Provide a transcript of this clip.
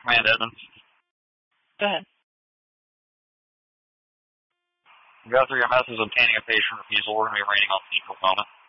Command Edmund. Go ahead. Go through your methods of obtaining a patient refusal. We're going to be raining on scene for a moment.